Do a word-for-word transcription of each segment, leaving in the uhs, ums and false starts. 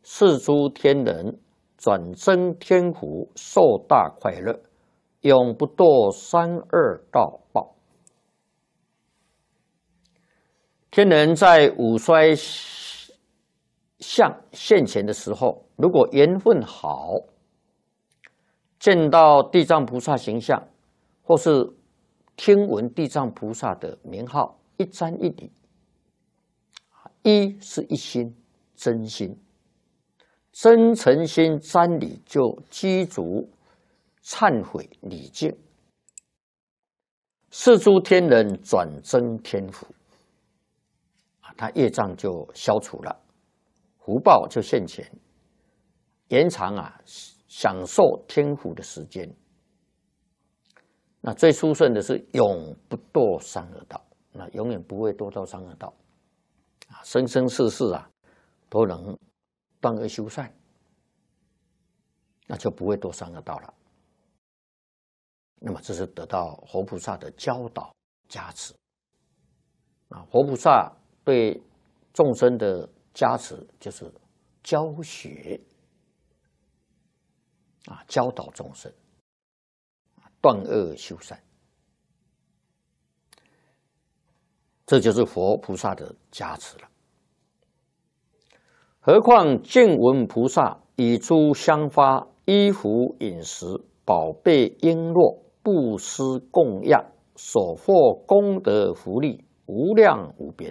是诸天人转增天福，受大快乐，永不堕三恶道报。天人在五衰相现前的时候，如果缘分好，见到地藏菩萨形象，或是听闻地藏菩萨的名号，一瞻一礼，一是一心真心，真诚心瞻礼就积足忏悔礼敬，是诸天人转增天福，他业障就消除了，福报就现前，延长啊享受天福的时间。那最殊胜的是永不堕三恶道，那永远不会堕到三恶道，啊，生生世世啊都能断恶修善，那就不会堕三恶道了。那么这是得到活菩萨的教导加持啊，活菩萨对众生的加持就是教学啊，教导众生断恶修善，这就是佛菩萨的加持了。何况见闻菩萨以诸香花、衣服、饮食、宝贝、璎珞、布施供养，所获功德福利无量无边。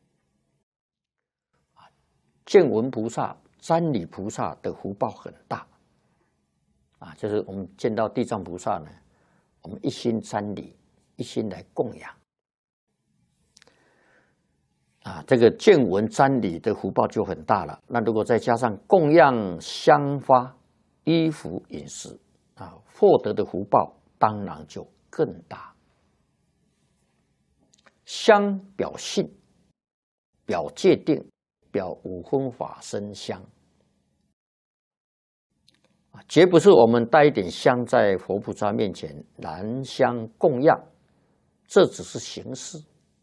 见闻菩萨、瞻礼菩萨的福报很大啊，就是我们见到地藏菩萨呢，我们一心瞻礼，一心来供养啊，这个见闻瞻礼的福报就很大了。那如果再加上供养香花、衣服、饮食啊，获得的福报当然就更大。香表信，表戒定，表五分法身香，绝不是我们带一点香在佛菩萨面前燃香供养，这只是形式。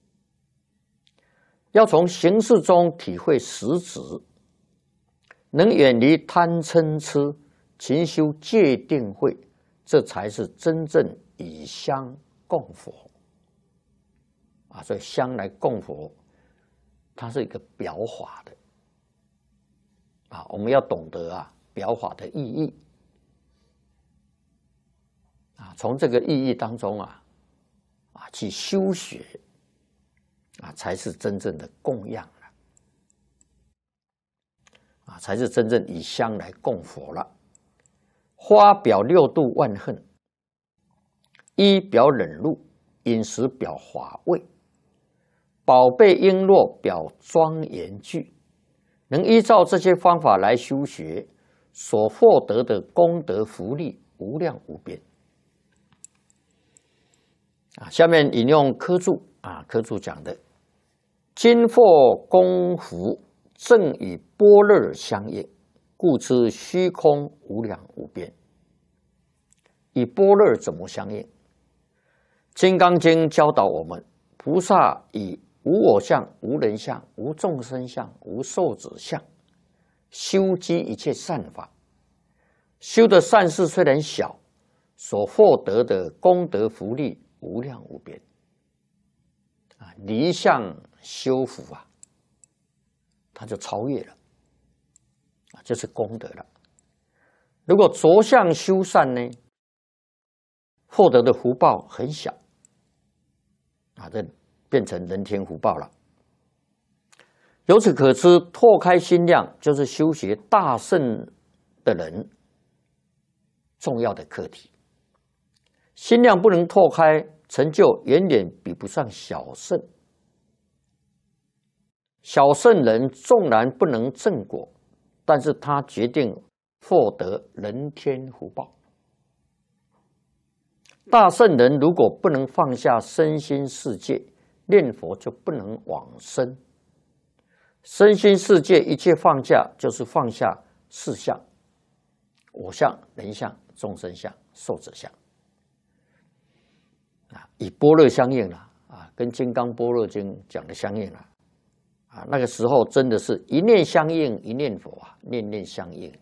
要从形式中体会实质，能远离贪嗔痴，勤修戒定慧，这才是真正以香供佛啊！所以香来供佛，它是一个表法的啊，我们要懂得啊表法的意义啊，从这个意义当中啊啊去修学啊，才是真正的供养了啊，才是真正以香来供佛了。花表六度万恨，衣表忍辱，饮食表华味，宝贝璎珞表庄严具。能依照这些方法来修学，所获得的功德福利无量无边啊。下面引用科注啊，科注讲的，今获功福正与般若相应，故知虚空无量无边。与般若怎么相应？《金刚经》教导我们，菩萨以无我相、无人相、无众生相、无寿者相，修积一切善法。修的善事虽然小，所获得的功德福利无量无边啊！离相修福啊，它就超越了啊，就是功德了。如果着相修善呢，获得的福报很小啊，这变成人天福报了。由此可知，拓开心量就是修学大圣的人重要的课题。心量不能拓开，成就远远比不上小圣。小圣人纵然不能正果，但是他决定获得人天福报。大圣人如果不能放下身心世界，念佛就不能往生。身心世界一切放下，就是放下四相：我相、人相、众生相、寿者相。啊，以般若相应了啊，跟《金刚般若经》讲的相应了啊，那个时候真的是一念相应一念佛啊，念念相应。